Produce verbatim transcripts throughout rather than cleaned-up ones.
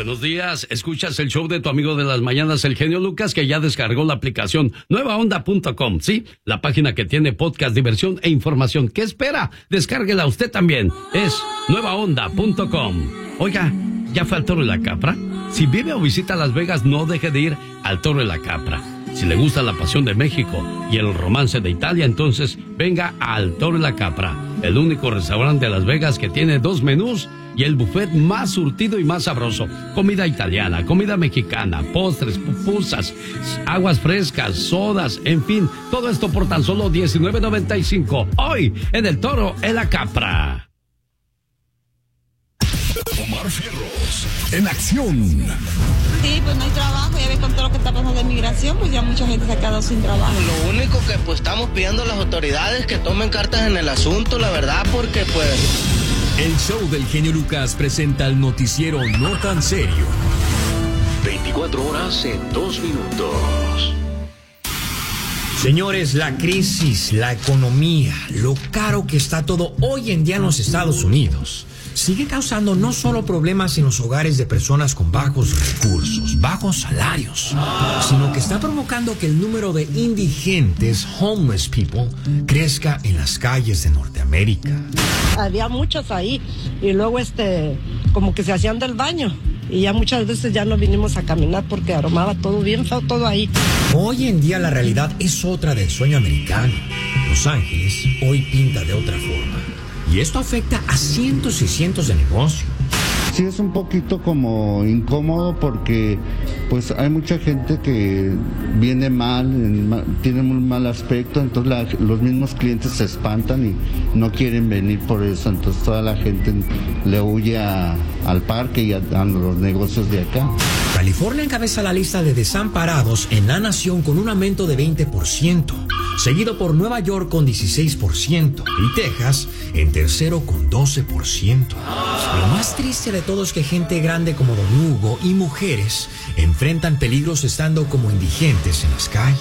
Buenos días, escuchas el show de tu amigo de las mañanas, el genio Lucas, que ya descargó la aplicación nueva onda punto com, ¿sí? La página que tiene podcast, diversión e información. ¿Qué espera? Descárguela usted también. Es nueva onda punto com. Oiga, ¿ya fue al Toro de la Capra? Si vive o visita Las Vegas, no deje de ir al Toro de la Capra. Si le gusta la pasión de México y el romance de Italia, entonces venga al Toro de la Capra, el único restaurante de Las Vegas que tiene dos menús y el buffet más surtido y más sabroso. Comida italiana, comida mexicana, postres, pupusas, aguas frescas, sodas, en fin, todo esto por tan solo diecinueve noventa y cinco. Hoy en el Toro de la Capra. Omar Fierros, en acción. Sí, pues no hay trabajo, ya ves con todo lo que está pasando de migración, pues ya mucha gente se ha quedado sin trabajo. Lo único que pues estamos pidiendo a las autoridades que tomen cartas en el asunto, la verdad, porque pues... El show del genio Lucas presenta el noticiero No Tan Serio. veinticuatro horas en dos minutos. Señores, la crisis, la economía, lo caro que está todo hoy en día en los Estados Unidos, sigue causando no solo problemas en los hogares de personas con bajos recursos, bajos salarios, sino que está provocando que el número de indigentes, homeless people, crezca en las calles de Norteamérica. Había muchos ahí y luego este como que se hacían del baño y ya muchas veces ya no vinimos a caminar porque aromaba todo bien feo, todo ahí. Hoy en día la realidad es otra del sueño americano. Los Ángeles hoy pinta de otra forma. Y esto afecta a cientos y cientos de negocios. Sí, es un poquito como incómodo porque pues hay mucha gente que viene mal, en, tiene un mal aspecto, entonces la, los mismos clientes se espantan y no quieren venir por eso, entonces toda la gente le huye a, al parque y a, a los negocios de acá. California encabeza la lista de desamparados en la nación con un aumento de veinte por ciento, seguido por Nueva York con dieciséis por ciento y Texas en tercero con doce por ciento. Lo más triste de todo es que gente grande como Don Hugo y mujeres enfrentan peligros estando como indigentes en las calles.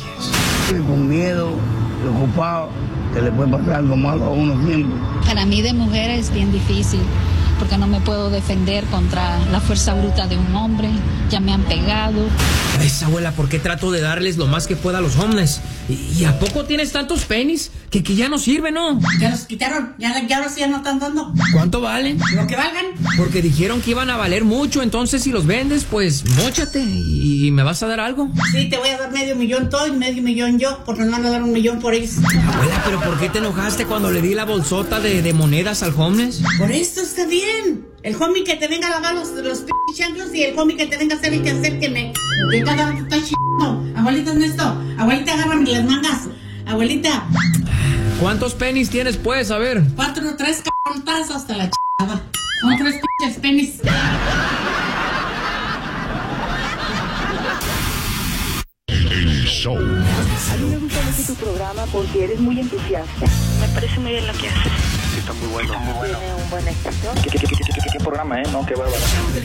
Con miedo, preocupado, que le puede pasar algo malo a uno siempre. Para mí de mujer es bien difícil, porque no me puedo defender contra la fuerza bruta de un hombre. Ya me han pegado. Esa abuela, ¿por qué trato de darles lo más que pueda a los homeless? ¿Y, y a poco tienes tantos pennies que, que ya no sirven, no? Ya los quitaron, ya, ya ahora sí ya no están dando. ¿Cuánto valen? Lo que valgan. Porque dijeron que iban a valer mucho, entonces si los vendes, pues móchate y, y me vas a dar algo. Sí, te voy a dar medio millón todo y medio millón yo, porque nos van a dar un millón por ellos. Abuela, ¿pero por qué te enojaste cuando le di la bolsota de, de monedas al homeless? Por esto está bien. El homie que te venga a lavar los, los p*** chanclos y el homie que te venga a hacer el que hacer que me... Venga, agarra tu tachi. Abuelita Ernesto, abuelita, agárrame las mangas. Abuelita. ¿Cuántos pennies tienes, pues? A ver. Cuatro o tres cabrontazos hasta la chingada. Son tres pinches pennies. El show. A mí me gusta mucho tu programa porque eres muy entusiasta. Me parece muy bien lo que haces. Sí, está muy bueno. Tiene un buen éxito. ¿Qué, qué, qué, qué, qué, qué programa, eh? No, qué bárbaro.